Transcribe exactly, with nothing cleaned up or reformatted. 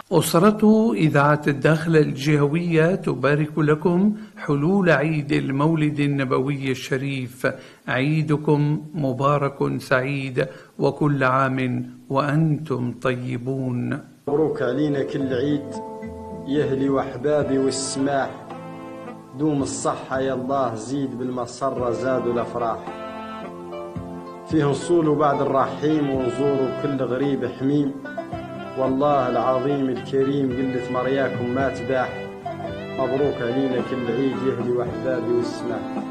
أسرة إذاعة الداخلة الجهوية تبارك لكم حلول عيد المولد النبوي الشريف. عيدكم مبارك سعيد، وكل عام وأنتم طيبون. مبروك علينا كل عيد يهلي وأحبابي والسماح، دوم الصحة يا الله، زيد بالمسرة زادوا الأفراح، فيه نصولوا بعد الرحيم ونزوروا كل غريب حميم، والله العظيم الكريم قلة مرياكم ما تباح. مبروك علينا كل عيد يهدي وأحبابي والسماح.